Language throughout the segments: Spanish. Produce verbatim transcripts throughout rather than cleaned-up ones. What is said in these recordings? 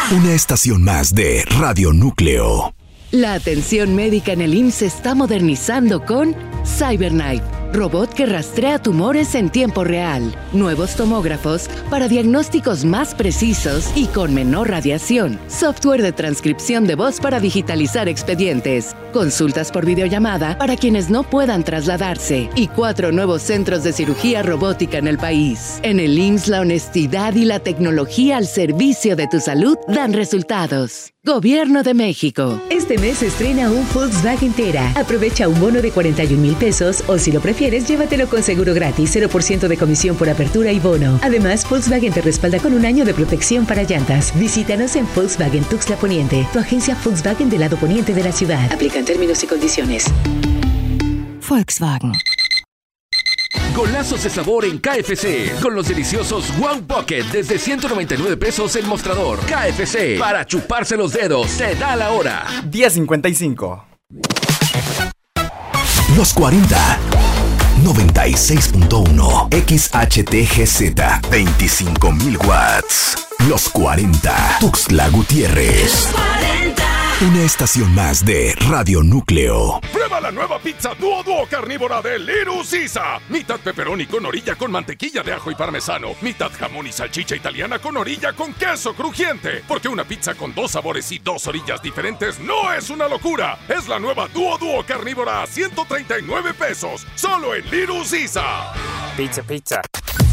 Una estación más de Radio Núcleo. La atención médica en el I M S S se está modernizando con CyberKnife, robot que rastrea tumores en tiempo real. Nuevos tomógrafos para diagnósticos más precisos y con menor radiación. Software de transcripción de voz para digitalizar expedientes. Consultas por videollamada para quienes no puedan trasladarse. Y cuatro nuevos centros de cirugía robótica en el país. En el I M S S, la honestidad y la tecnología al servicio de tu salud dan resultados. Gobierno de México. Este mes se estrena un Volkswagen Tera. Aprovecha un bono de cuarenta y un mil pesos o si lo prefieres, llévatelo con seguro gratis, cero por ciento de comisión por apertura y bono. Además, Volkswagen te respalda con un año de protección para llantas. Visítanos en Volkswagen Tuxtla Poniente, tu agencia Volkswagen del lado poniente de la ciudad. Aplican términos y condiciones. Volkswagen. Golazos de sabor en K F C. Con los deliciosos Wow Pocket desde ciento noventa y nueve pesos el mostrador. K F C. Para chuparse los dedos. Se da la hora. diez cincuenta y cinco. Los cuarenta. noventa y seis punto uno. X H T G Z. veinticinco mil watts. Los cuarenta. Tuxtla Gutiérrez. Los cuarenta. Una estación más de Radio Núcleo. Prueba la nueva pizza Duo Duo carnívora de Little Caesar. Mitad pepperoni con orilla con mantequilla de ajo y parmesano. Mitad jamón y salchicha italiana con orilla con queso crujiente. Porque una pizza con dos sabores y dos orillas diferentes no es una locura. Es la nueva Duo Duo carnívora a ciento treinta y nueve pesos. Solo en Little Caesar. Pizza, pizza.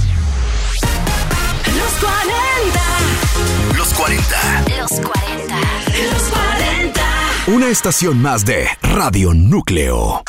Los cuarenta. Los cuarenta. Los cuarenta. Los cuarenta. Una estación más de Radio Núcleo.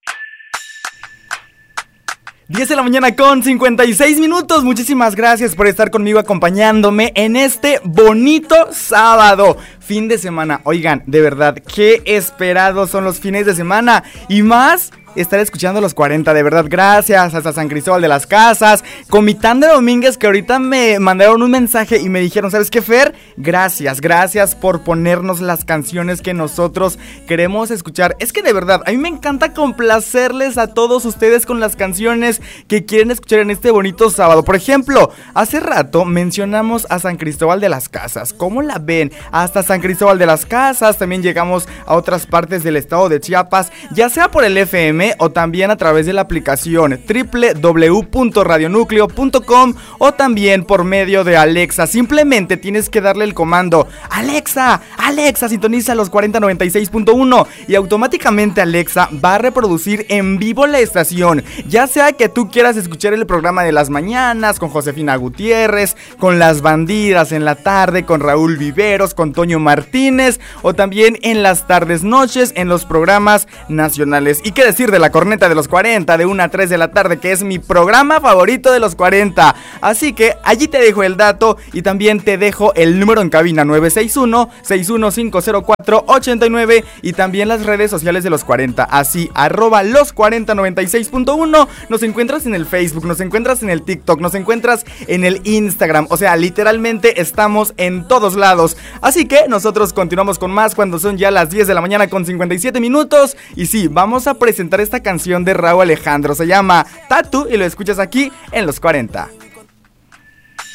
diez de la mañana con cincuenta y seis minutos. Muchísimas gracias por estar conmigo acompañándome en este bonito sábado, fin de semana. Oigan, de verdad, qué esperados son los fines de semana y más estar escuchando los cuarenta, de verdad, gracias hasta San Cristóbal de las Casas, Comitán de Domínguez, que ahorita me mandaron un mensaje y me dijeron, ¿sabes qué, Fer? Gracias, gracias por ponernos las canciones que nosotros queremos escuchar. Es que de verdad, a mí me encanta complacerles a todos ustedes con las canciones que quieren escuchar en este bonito sábado. Por ejemplo, hace rato mencionamos a San Cristóbal de las Casas. ¿Cómo la ven? Hasta San Cristóbal de las Casas, también llegamos a otras partes del estado de Chiapas, ya sea por el F M o también a través de la aplicación doble u doble u doble u punto radio núcleo punto com o también por medio de Alexa. Simplemente tienes que darle el comando Alexa, Alexa, sintoniza los cuarenta noventa y seis punto uno y automáticamente Alexa va a reproducir en vivo la estación. Ya sea que tú quieras escuchar el programa de las mañanas con Josefina Gutiérrez, con Las Bandidas en la tarde, con Raúl Viveros, con Toño Martínez o también en las tardes noches en los programas nacionales. ¿Y qué decir de la corneta de los cuarenta de una a tres de la tarde, que es mi programa favorito de los cuarenta? Así que allí te dejo el dato y también te dejo el número en cabina nueve seis uno, seis uno cinco cero cuatro, ocho nueve y también las redes sociales de los cuarenta, así arroba los cuarenta noventa y seis punto uno. Nos encuentras en el Facebook, nos encuentras en el TikTok, nos encuentras en el Instagram, o sea, literalmente estamos en todos lados. Así que nosotros continuamos con más cuando son ya las diez de la mañana con cincuenta y siete minutos. Y sí, vamos a presentar esta canción de Raúl Alejandro, se llama Tatu y lo escuchas aquí en los cuarenta.